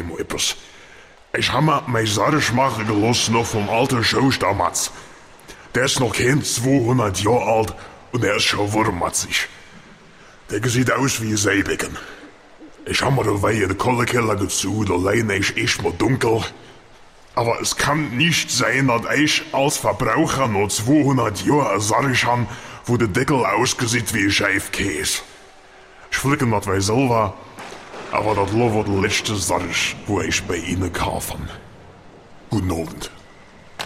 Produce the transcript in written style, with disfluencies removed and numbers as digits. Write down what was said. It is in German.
mal etwas. Ich habe mir mein Sarg machen gelassen noch vom alten Schoß damals. Der ist noch kein 200 Jahre alt und er ist schon wurmatzig. Der sieht aus wie ein Seebecken. Ich habe mir dabei in den Kohlekeller gezogen, allein ist echt mal dunkel. Aber es kann nicht sein, dass ich als Verbraucher noch 200 Jahre ein Sarg habe, wo der Deckel aussieht wie ein Scheifkäse. Ich flicke das bei selber, aber das war der letzte Sarg, wo ich bei Ihnen kaufen. Guten Abend.